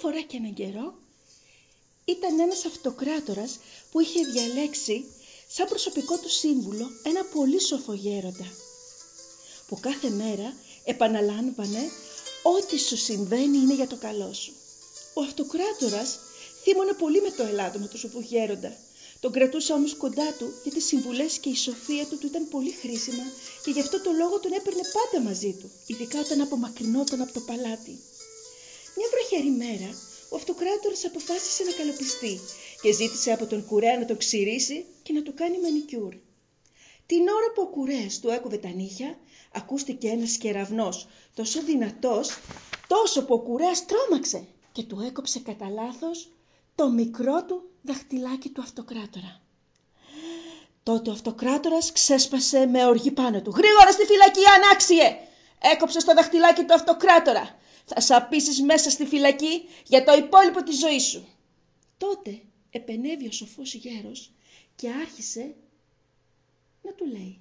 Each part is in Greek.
φορά και έναν καιρό ήταν ένας αυτοκράτορας που είχε διαλέξει σαν προσωπικό του σύμβουλο ένα πολύ σοφό γέροντα, που κάθε μέρα επαναλάμβανε «Ό,τι σου συμβαίνει είναι για το καλό σου». Ο αυτοκράτορας θύμωνε πολύ με το ελάττωμα του σοφού γέροντα. Τον κρατούσε όμως κοντά του, γιατί οι συμβουλές και η σοφία του ήταν πολύ χρήσιμα και γι' αυτό το λόγο τον έπαιρνε πάντα μαζί του, ειδικά όταν απομακρυνόταν από το παλάτι. Μια βροχερή μέρα, ο αυτοκράτορας αποφάσισε να καλοπιστεί και ζήτησε από τον κουρέα να το ξυρίσει και να του κάνει μανικιούρ. Την ώρα που ο κουρέας του έκοβε τα νύχια, ακούστηκε ένας κεραυνός τόσο δυνατός, τόσο που ο κουρέας τρόμαξε και του έκοψε κατά λάθος το μικρό του δαχτυλάκι του αυτοκράτορα. Τότε ο αυτοκράτορας ξέσπασε με οργή πάνω του. «Γρήγορα στη φυλακή, ανάξιε! Έκοψες το δαχτυλάκι του αυτοκράτορα! Θα σαπίσεις μέσα στη φυλακή για το υπόλοιπο της ζωής σου!» Τότε επενέβη ο σοφός γέρος και άρχισε να του λέει: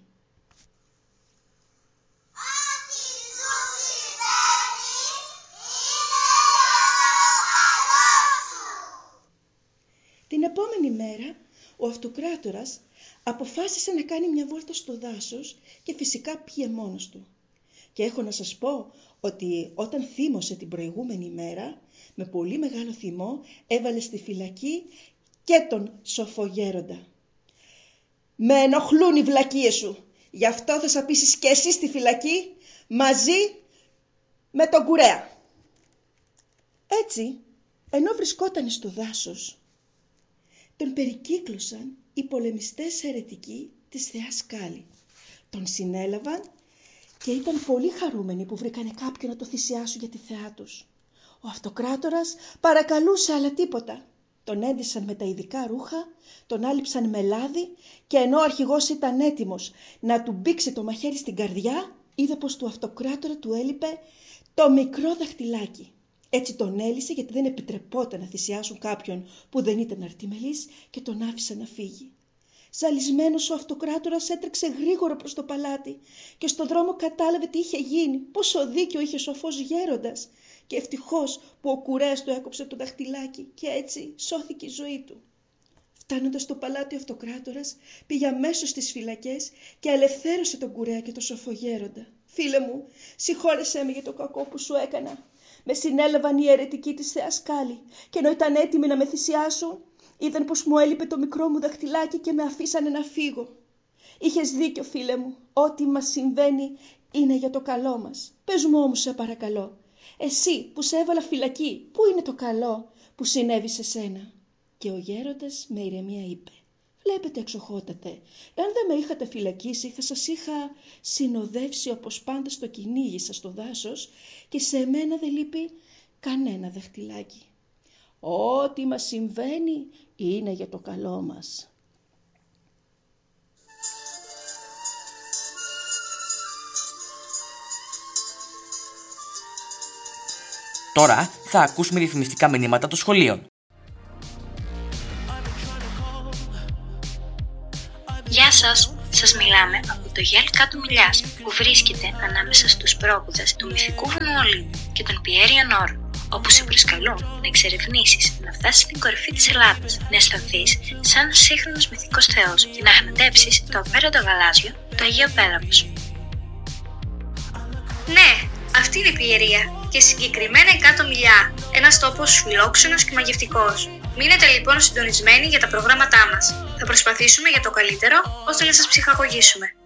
Την επόμενη μέρα ο αυτοκράτορας αποφάσισε να κάνει μια βόλτα στο δάσος και φυσικά πήγε μόνος του. Και έχω να σας πω ότι όταν θύμωσε την προηγούμενη μέρα, με πολύ μεγάλο θυμό έβαλε στη φυλακή και τον σοφό γέροντα. «Με ενοχλούν οι βλακίες σου, γι' αυτό θα σαπίσεις και εσύ στη φυλακή μαζί με τον κουρέα». Έτσι, ενώ βρισκόταν στο δάσος, τον περικύκλωσαν οι πολεμιστές αιρετικοί της θεάς Κάλλη. Τον συνέλαβαν και ήταν πολύ χαρούμενοι που βρήκανε κάποιον να το θυσιάσουν για τη θεά τους. Ο αυτοκράτορας παρακαλούσε, αλλά τίποτα. Τον έντυσαν με τα ειδικά ρούχα, τον άλυψαν με λάδι και ενώ ο αρχηγός ήταν έτοιμος να του μπήξει το μαχαίρι στην καρδιά, είδε πως του αυτοκράτορα του έλειπε το μικρό δαχτυλάκι. Έτσι τον έλυσε, γιατί δεν επιτρεπόταν να θυσιάσουν κάποιον που δεν ήταν αρτιμελής, και τον άφησε να φύγει. Ζαλισμένος ο αυτοκράτορας έτρεξε γρήγορα προς το παλάτι και στον δρόμο κατάλαβε τι είχε γίνει, πόσο δίκιο είχε ο σοφός γέροντας, και ευτυχώς που ο κουρέας του έκοψε το δαχτυλάκι και έτσι σώθηκε η ζωή του. Φτάνοντας στο παλάτι, ο αυτοκράτορας πήγε αμέσως στις φυλακές και ελευθέρωσε τον κουρέα και τον σοφό γέροντα. «Φίλε μου, συγχώρεσέ με για το κακό που σου έκανα. Με συνέλαβαν οι αιρετικοί της θεάς Κάλλη και ενώ ήταν έτοιμοι να με θυσιάσουν, είδαν πως μου έλειπε το μικρό μου δαχτυλάκι και με αφήσανε να φύγω. Είχες δίκιο, φίλε μου, ό,τι μας συμβαίνει είναι για το καλό μας. Πες μου όμως, σε παρακαλώ, εσύ που σε έβαλα φυλακή, πού είναι το καλό που συνέβη σε σένα?» Και ο γέροντας με ηρεμία είπε: «Βλέπετε, εξοχότατε, εάν δεν με είχατε φυλακίσει θα σας είχα συνοδεύσει όπως πάντα στο κυνήγι σας στο δάσος και σε εμένα δεν λείπει κανένα δαχτυλάκι. Ό,τι μας συμβαίνει είναι για το καλό μας». Τώρα θα ακούσουμε ρυθμιστικά μηνύματα των σχολείων. Γεια σας! Σας μιλάμε από το γέλ κάτω Μιλιάς, που βρίσκεται ανάμεσα στους πρόποδες του μυθικού βουνού Ολύμπου και των Πιέριων Όρων, όπου σε προσκαλούν να εξερευνήσεις, να φτάσεις στην κορυφή της Ελλάδας, να αισθανθείς σαν σύγχρονος μυθικός θεός και να γναντέψεις το απέραντο γαλάζιο, το Αγίο Πέλαγος. Ναι, αυτή είναι η Πιερία και συγκεκριμένα η Κάτω Μιλιά, ένας τόπος φιλόξενος και μαγευτικός. Μείνετε λοιπόν συντονισμένοι για τα προγράμματά μας. Θα προσπαθήσουμε για το καλύτερο ώστε να σας ψυχαγωγήσουμε.